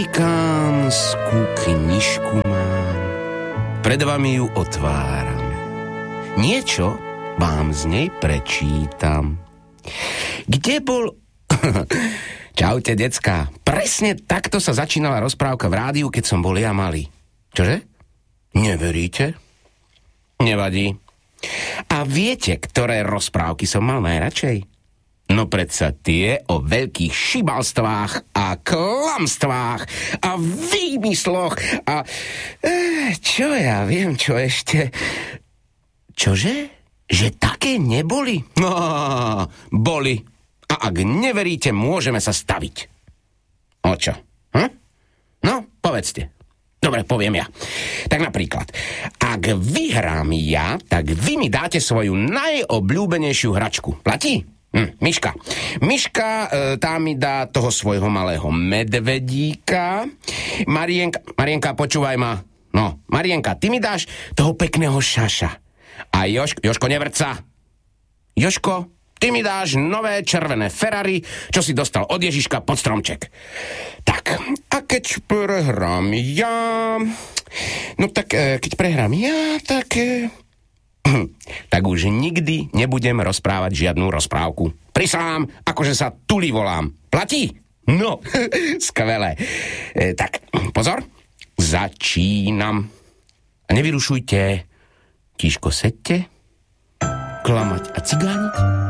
Velikánsku knižku mám, pred vami ju otváram. Niečo vám z nej prečítam. Kde bol... Čaute, decká. Presne takto sa začínala rozprávka v rádiu, keď som bol ja malý. Čože? Neveríte? Nevadí. A viete, ktoré rozprávky som mal najradšej? No predsa tie o veľkých šibalstvách a klamstvách a výmysloch a... čo ja viem, čo ešte... Čože? Že také neboli? No, boli. A ak neveríte, môžeme sa staviť. O čo? No, povedzte. Dobre, poviem ja. Tak napríklad, ak vyhrám ja, tak vy mi dáte svoju najobľúbenejšiu hračku. Platí? Miška. Miška, tá mi dá toho svojho malého medvedíka. Marienka, počúvaj ma. No, Marienka, ty mi dáš toho pekného šaša. A Jožko, nevrca. Jožko, ty mi dáš nové červené Ferrari, čo si dostal od Ježiška pod stromček. Tak, a keď prehrám ja... No tak, keď prehrám ja, tak... tak už nikdy nebudem rozprávať žiadnu rozprávku. Prisám, akože sa Tuli volám. Platí? No, skvelé. Tak, pozor. Začínam. A nevyrušujte. Tíško, sedte. Klamať a cigániť.